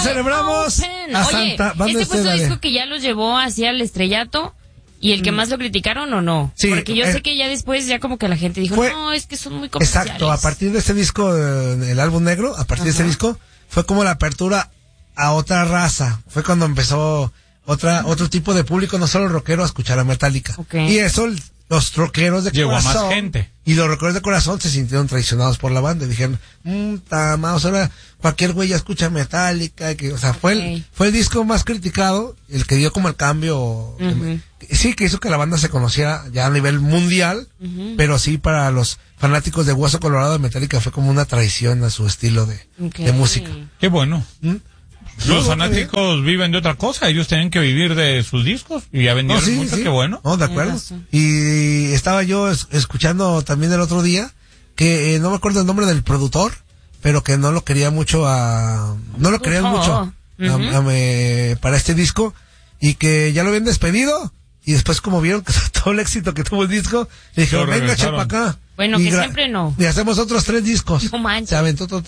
celebramos a Oye, Santa Banda este fue su Estela de... disco que ya los llevó hacia el estrellato. ¿Y el que más lo criticaron o no? Sí, porque yo sé que ya después, ya como que la gente dijo, no, es que son muy comerciales. Exacto, a partir de este disco, el álbum negro, a partir de este disco, fue como la apertura a otra raza. Fue cuando empezó otro tipo de público, no solo rockero, a escuchar a Metallica. Okay. Y eso, los rockeros de llegó corazón. a más gente. Y los rockeros de corazón se sintieron traicionados por la banda. Y dijeron, tamaos, ahora cualquier güey ya escucha Metallica. O sea, fue el disco más criticado, el que dio como el cambio. Sí, que hizo que la banda se conociera ya a nivel mundial, pero sí para los fanáticos de Hueso Colorado de Metallica fue como una traición a su estilo de música. Qué bueno. Los fanáticos viven de otra cosa, ellos tienen que vivir de sus discos y ya vendieron mucho, qué bueno. No, de acuerdo. Y estaba yo escuchando también el otro día que no me acuerdo el nombre del productor, pero que no lo quería mucho no lo querían mucho para este disco y que ya lo habían despedido y después como vieron que todo el éxito que tuvo el disco, le dijeron, venga, chepa acá. Bueno, que siempre no. Y hacemos otros 3 discos. No manches. Se aventó